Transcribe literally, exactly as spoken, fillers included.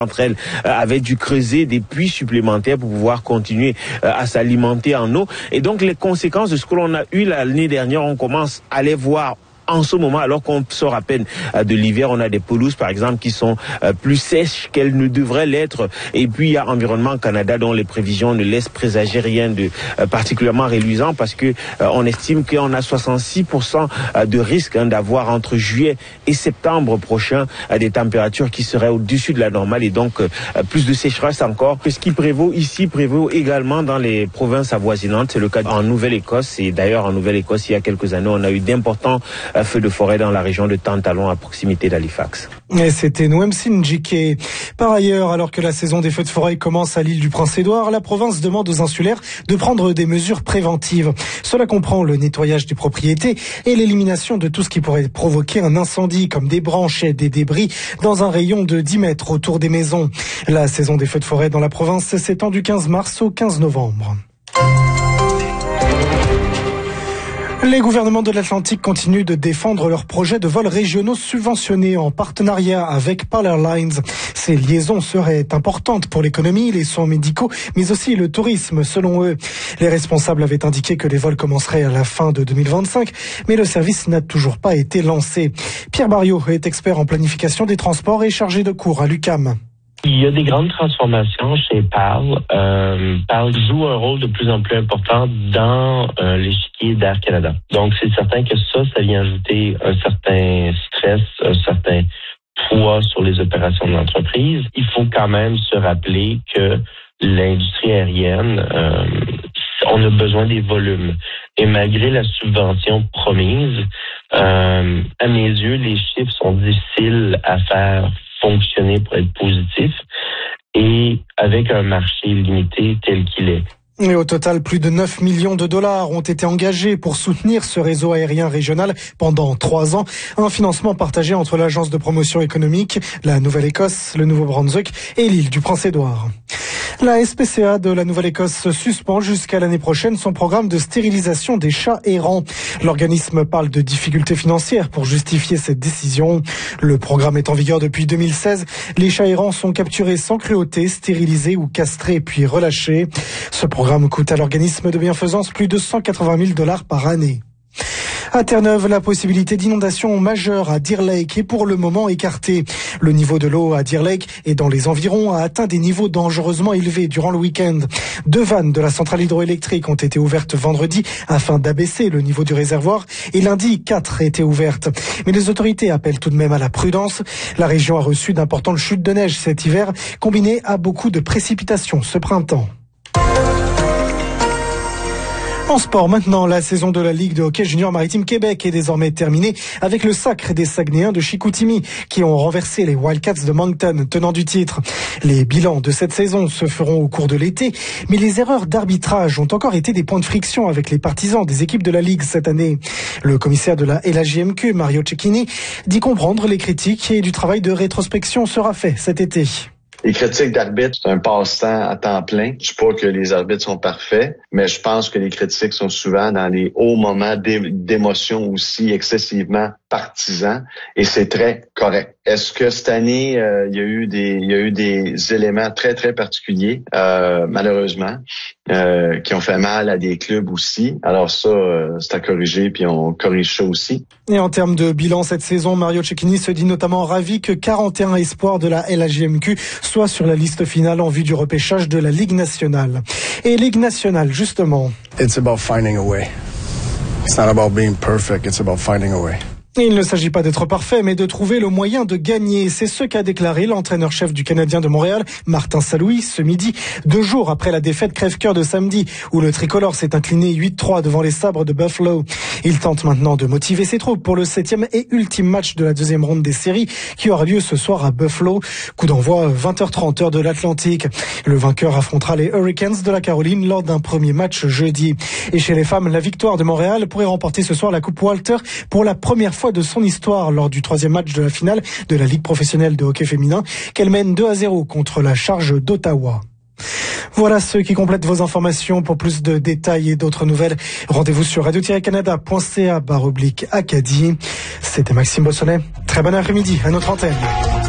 entre elles euh, avaient dû creuser des puits supplémentaires pour pouvoir continuer euh, à s'alimenter en eau. Et donc les conséquences de ce que l'on a eu l'année dernière, on commence à les voir en ce moment, alors qu'on sort à peine de l'hiver. On a des pelouses, par exemple, qui sont plus sèches qu'elles ne devraient l'être. Et puis, il y a Environnement Canada, dont les prévisions ne laissent présager rien de particulièrement réluisant, parce que on estime qu'on a soixante-six pour cent de risque hein, d'avoir entre juillet et septembre prochain des températures qui seraient au-dessus de la normale, et donc plus de sécheresse encore. Ce qui prévaut ici prévaut également dans les provinces avoisinantes. C'est le cas en Nouvelle-Écosse. Et d'ailleurs, en Nouvelle-Écosse, il y a quelques années, on a eu d'importants feux de forêt dans la région de Tantalon, à proximité d'Halifax. Et c'était Noemsi Njike. Par ailleurs, alors que la saison des feux de forêt commence à l'île du Prince-Édouard, la province demande aux insulaires de prendre des mesures préventives. Cela comprend le nettoyage des propriétés et l'élimination de tout ce qui pourrait provoquer un incendie, comme des branches et des débris dans un rayon de dix mètres autour des maisons. La saison des feux de forêt dans la province s'étend du quinze mars au quinze novembre. Les gouvernements de l'Atlantique continuent de défendre leurs projets de vols régionaux subventionnés en partenariat avec Pal Airlines. Ces liaisons seraient importantes pour l'économie, les soins médicaux, mais aussi le tourisme, selon eux. Les responsables avaient indiqué que les vols commenceraient à la fin de deux mille vingt-cinq, mais le service n'a toujours pas été lancé. Pierre Barriot est expert en planification des transports et chargé de cours à l'U Q A M. Il y a des grandes transformations chez P A L. Euh, P A L joue un rôle de plus en plus important dans euh, l'échiquier d'Air Canada. Donc, c'est certain que ça, ça vient ajouter un certain stress, un certain poids sur les opérations de l'entreprise. Il faut quand même se rappeler que l'industrie aérienne, euh, on a besoin des volumes. Et malgré la subvention promise, euh, à mes yeux, les chiffres sont difficiles à faire fonctionner pour être positif, et avec un marché limité tel qu'il est. Et au total, plus de neuf millions de dollars ont été engagés pour soutenir ce réseau aérien régional pendant trois ans. Un financement partagé entre l'Agence de promotion économique, la Nouvelle-Écosse, le Nouveau-Brunswick et l'île du Prince-Édouard. La S P C A de la Nouvelle-Écosse suspend jusqu'à l'année prochaine son programme de stérilisation des chats errants. L'organisme parle de difficultés financières pour justifier cette décision. Le programme est en vigueur depuis deux mille seize. Les chats errants sont capturés sans cruauté, stérilisés ou castrés puis relâchés. Ce programme coûte à l'organisme de bienfaisance plus de cent quatre-vingt mille dollars par année. À Terre-Neuve, la possibilité d'inondation majeure à Deer Lake est pour le moment écartée. Le niveau de l'eau à Deer Lake et dans les environs a atteint des niveaux dangereusement élevés durant le week-end. Deux vannes de la centrale hydroélectrique ont été ouvertes vendredi afin d'abaisser le niveau du réservoir, et lundi, quatre étaient ouvertes. Mais les autorités appellent tout de même à la prudence. La région a reçu d'importantes chutes de neige cet hiver, combinées à beaucoup de précipitations ce printemps. En sport maintenant, la saison de la Ligue de hockey junior maritime Québec est désormais terminée avec le sacre des Saguenayens de Chicoutimi qui ont renversé les Wildcats de Moncton, tenants du titre. Les bilans de cette saison se feront au cours de l'été, mais les erreurs d'arbitrage ont encore été des points de friction avec les partisans des équipes de la Ligue cette année. Le commissaire de la L A J M Q, Mario Cecchini, dit comprendre les critiques et du travail de rétrospection sera fait cet été. Les critiques d'arbitres, c'est un passe-temps à temps plein. Je dis pas que les arbitres sont parfaits, mais je pense que les critiques sont souvent dans les hauts moments d'émotion aussi excessivement partisans, et c'est très correct. Est-ce que cette année, euh, il y a eu des, il y a eu des éléments très, très particuliers, euh, malheureusement, euh, qui ont fait mal à des clubs aussi. Alors ça, euh, c'est à corriger, puis on corrige ça aussi. Et en termes de bilan cette saison, Mario Cecchini se dit notamment ravi que quarante et un espoirs de la L A J M Q soient sur la liste finale en vue du repêchage de la Ligue nationale. Et Ligue nationale, justement. It's about finding a way. It's not about being perfect, it's about finding a way. Il ne s'agit pas d'être parfait, mais de trouver le moyen de gagner. C'est ce qu'a déclaré l'entraîneur-chef du Canadien de Montréal, Martin Saint-Louis, ce midi, deux jours après la défaite crève-cœur de samedi, où le tricolore s'est incliné huit trois devant les Sabres de Buffalo. Il tente maintenant de motiver ses troupes pour le septième et ultime match de la deuxième ronde des séries, qui aura lieu ce soir à Buffalo. Coup d'envoi vingt heures trente heure de l'Atlantique. Le vainqueur affrontera les Hurricanes de la Caroline lors d'un premier match jeudi. Et chez les femmes, la victoire de Montréal pourrait remporter ce soir la Coupe Walter pour la première fois de son histoire lors du troisième match de la finale de la Ligue professionnelle de hockey féminin, qu'elle mène deux à zéro contre la Charge d'Ottawa. Voilà ce qui complète vos informations. Pour plus de détails et d'autres nouvelles, rendez-vous sur radio tiret canada point c a barre oblique Acadie. C'était Maxime Bossonnet. Très bon après-midi à notre antenne.